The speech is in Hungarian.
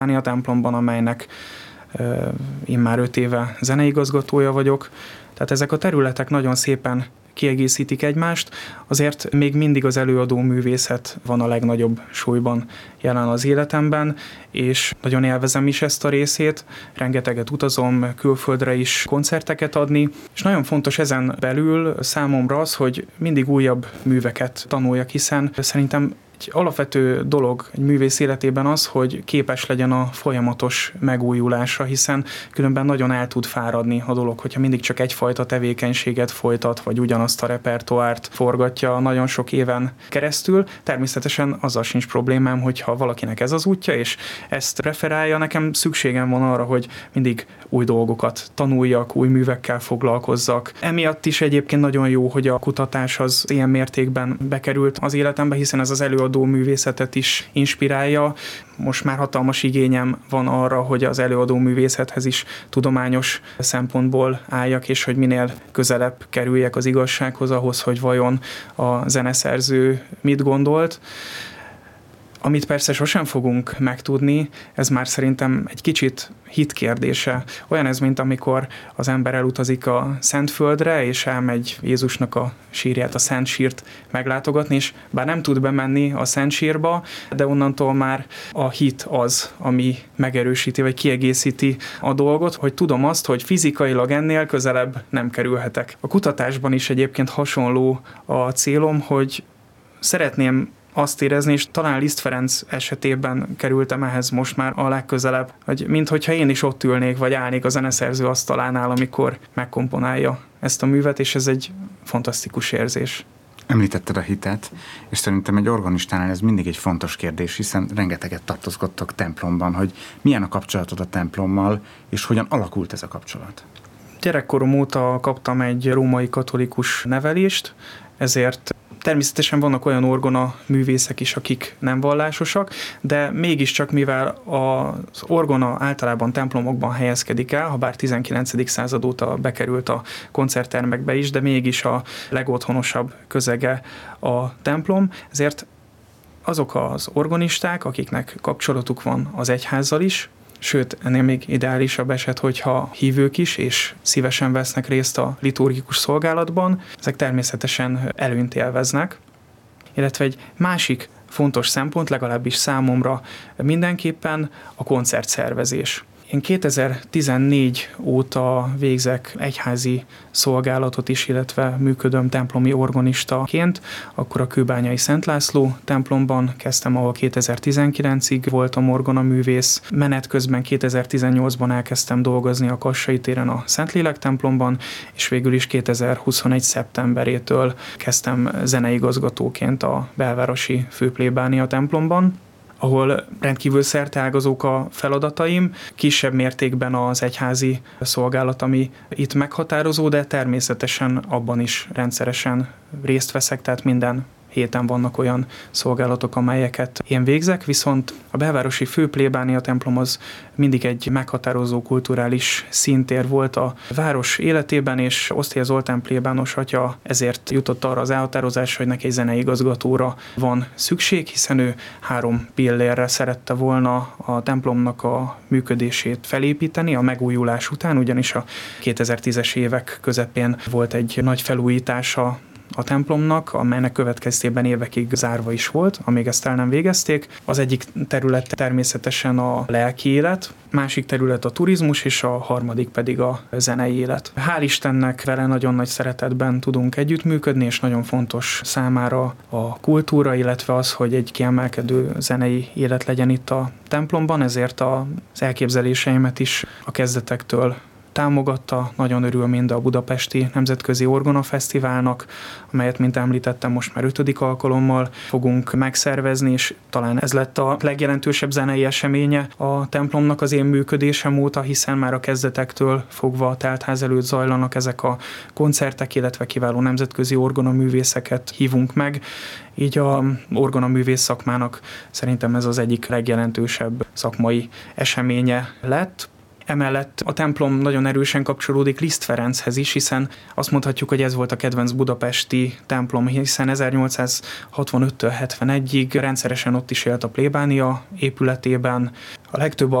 a templomban, amelynek én már 5 éve zeneigazgatója vagyok. Tehát ezek a területek nagyon szépen kiegészítik egymást, azért még mindig az előadó művészet van a legnagyobb súlyban jelen az életemben, és nagyon élvezem is ezt a részét, rengeteget utazom külföldre is koncerteket adni, és nagyon fontos ezen belül számomra az, hogy mindig újabb műveket tanuljak, hiszen szerintem egy alapvető dolog egy művész életében az, hogy képes legyen a folyamatos megújulásra, hiszen különben nagyon el tud fáradni a dolog, hogyha mindig csak egyfajta tevékenységet folytat, vagy ugyanazt a repertoárt forgatja nagyon sok éven keresztül. Természetesen azzal sincs problémám, hogyha valakinek ez az útja, és ezt referálja, nekem szükségem van arra, hogy mindig új dolgokat tanuljak, új művekkel foglalkozzak. Emiatt is egyébként nagyon jó, hogy a kutatás az ilyen mértékben bekerült az életembe, hiszen ez az előadó művészetet is inspirálja. Most már hatalmas igényem van arra, hogy az előadó művészethez is tudományos szempontból álljak, és hogy minél közelebb kerüljek az igazsághoz, ahhoz, hogy vajon a zeneszerző mit gondolt. Amit persze sosem fogunk megtudni, ez már szerintem egy kicsit hit kérdése. Olyan ez, mint amikor az ember elutazik a Szentföldre, és elmegy Jézusnak a sírját, a Szent Sírt meglátogatni, és bár nem tud bemenni a Szent Sírba, de onnantól már a hit az, ami megerősíti, vagy kiegészíti a dolgot, hogy tudom azt, hogy fizikailag ennél közelebb nem kerülhetek. A kutatásban is egyébként hasonló a célom, hogy szeretném azt érezni, és talán Liszt Ferenc esetében kerültem ehhez most már a legközelebb, hogy minthogyha én is ott ülnék, vagy állnék a zeneszerző asztalánál, amikor megkomponálja ezt a művet, és ez egy fantasztikus érzés. Említetted a hitet, és szerintem egy organistánál ez mindig egy fontos kérdés, hiszen rengeteget tartózkodtok templomban, hogy milyen a kapcsolatod a templommal, és hogyan alakult ez a kapcsolat? Gyerekkorom óta kaptam egy római katolikus nevelést, ezért természetesen vannak olyan orgona művészek is, akik nem vallásosak, de mégiscsak, mivel az orgona általában templomokban helyezkedik el, ha bár 19. század óta bekerült a koncerttermekbe is, de mégis a legotthonosabb közege a templom, ezért azok az organisták, akiknek kapcsolatuk van az egyházzal is, sőt, ennél még ideálisabb eset, hogyha hívők is, és szívesen vesznek részt a liturgikus szolgálatban, ezek természetesen előnyt élveznek. Illetve egy másik fontos szempont, legalábbis számomra mindenképpen a koncertszervezés. Én 2014 óta végzek egyházi szolgálatot is, illetve működöm templomi organistaként. Akkor a kőbányai Szent László templomban kezdtem, ahol 2019-ig voltam orgonaművész. Menet közben 2018-ban elkezdtem dolgozni a Kassai téren a Szentlélek templomban, és végül is 2021. szeptemberétől kezdtem zeneigazgatóként a belvárosi főplébánia templomban, ahol rendkívül szerteágazók a feladataim, kisebb mértékben az egyházi szolgálat, ami itt meghatározó, de természetesen abban is rendszeresen részt veszek, tehát minden héten vannak olyan szolgálatok, amelyeket én végzek, viszont a belvárosi főplébánia templom az mindig egy meghatározó kulturális színtér volt a város életében, és Osztélye Zoltán plébános atya ezért jutott arra az elhatározásra, hogy neki egy zeneigazgatóra van szükség, hiszen ő 3 pillérre szerette volna a templomnak a működését felépíteni a megújulás után, ugyanis a 2010-es évek közepén volt egy nagy felújítása a templomnak, amelynek következtében évekig zárva is volt, amíg ezt el nem végezték. Az egyik terület természetesen a lelki élet, másik terület a turizmus, és a harmadik pedig a zenei élet. Hál' Istennek vele nagyon nagy szeretetben tudunk együttműködni, és nagyon fontos számára a kultúra, illetve az, hogy egy kiemelkedő zenei élet legyen itt a templomban, ezért az elképzeléseimet is a kezdetektől támogatta, nagyon örül mind a Budapesti Nemzetközi Orgona Fesztiválnak, amelyet, mint említettem, most már 5. alkalommal fogunk megszervezni, és talán ez lett a legjelentősebb zenei eseménye a templomnak az én működésem óta, hiszen már a kezdetektől fogva a teltház előtt zajlanak ezek a koncertek, illetve kiváló nemzetközi orgonaművészeket hívunk meg. Így a orgonaművész szakmának szerintem ez az egyik legjelentősebb szakmai eseménye lett. Emellett a templom nagyon erősen kapcsolódik Liszt Ferenchez is, hiszen azt mondhatjuk, hogy ez volt a kedvenc budapesti templom, hiszen 1865-től 71-ig rendszeresen ott is élt a plébánia épületében. A legtöbb